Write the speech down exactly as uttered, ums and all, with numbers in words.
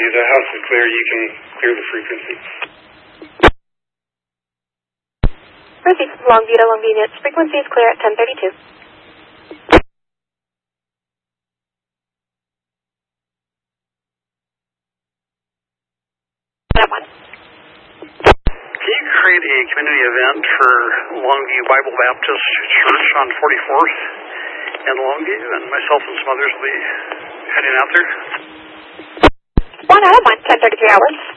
you. The house is clear. You can clear the frequency. Proceed from Longview to Longview units. Frequency is clear at ten thirty-two. Can you create a community event for Longview Bible Baptist Church on forty-fourth in Longview, and myself and some others will be heading out there? One out of one, ten thirty-three hours.